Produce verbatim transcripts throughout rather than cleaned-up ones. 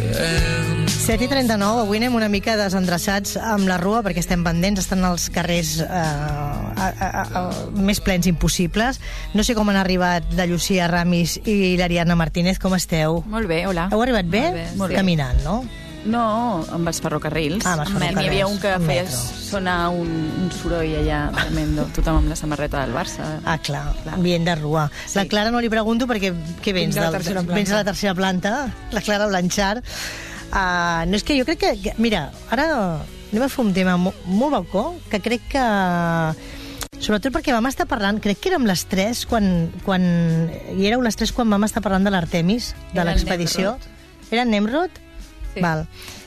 set i trenta-nou, avui anem una mica desendreçats amb la rua perquè estem pendents, estan els carrers eh, a, a, a, més plens impossibles. No sé com han arribat la Llucia Ramis i l'Ariadna Martínez, com esteu? Molt bé, hola. Heu arribat bé? Molt bé, molt bé. Caminant, no? No, amb els ferrocarrils. Ah, amb els ferrocarrils. N'hi havia un que feia Metro. sonar un, un soroll allà tremendo, tothom amb la samarreta del Barça. Ah, clar, clar. Bien de rua. Sí. La Clara no li pregunto perquè què vens? Vinc de la Del- tercera planta. Vens de la tercera planta, la Clara Blanchard. Uh, no, és que jo crec que, que... Mira, ara anem a fer un tema mo, molt balcó, que crec que... Sobretot perquè vam estar parlant, crec que érem les tres quan... quan I éreu les tres quan vam estar parlant de l'Artemis, de Era el l'expedició. Era Nemrod? Sí. Val.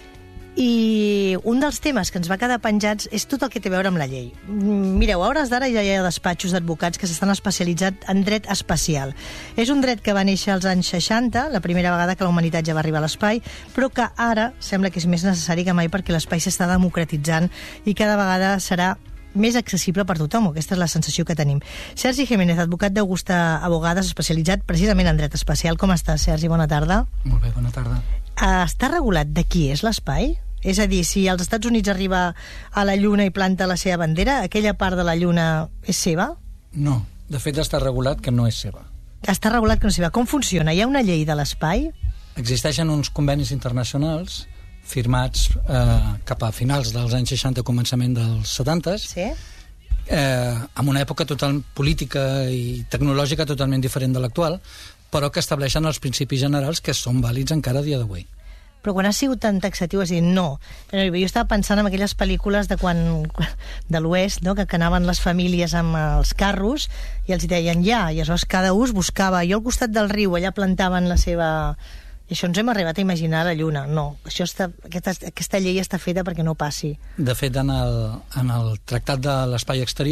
I un dels temes que ens va quedar penjats és tot el que té a veure amb la llei. Mm, Mireu, a hores d'ara ja hi ha despatxos d'advocats que s'estan especialitzats en dret espacial. És un dret que va néixer als anys seixanta, la primera vegada que la humanitat ja va arribar a l'espai, però que ara sembla que és més necessari que mai perquè l'espai s'està democratitzant i cada vegada serà més accessible per tothom. Aquesta és la sensació que tenim. Sergi Jiménez, advocat d'Augusta Abogades, especialitzat precisament en dret espacial. Com estàs, Sergi? Bona tarda. Molt bé, bona tarda. Uh, està regulat de qui és l'espai? És a dir, si als Estats Units arriba a la Lluna i planta la seva bandera, aquella part de la Lluna és seva? No, de fet està regulat que no és seva. Està regulat que no és seva. Com funciona? Hi ha una llei de l'espai? Existeixen uns convenis internacionals firmats eh, cap a finals dels anys seixanta, començament dels setanta, Sí. eh, amb una època total política i tecnològica totalment diferent de l'actual, però que estableixen els principis generals que són vàlids encara a dia d'avui. Però quan has sigut tan taxatiu has dit no. Però jo estava pensant en aquelles pel·lícules de quan de l'oest, no? que, que anaven les famílies amb els carros i els deien ja, i aleshores cada ús buscava. Jo al costat del riu, allà plantaven la seva... I això ens hem arribat a imaginar a la Lluna. No, això està, aquesta, aquesta llei està feta perquè no passi. De fet, en el, en el Tractat de l'Espai Exterior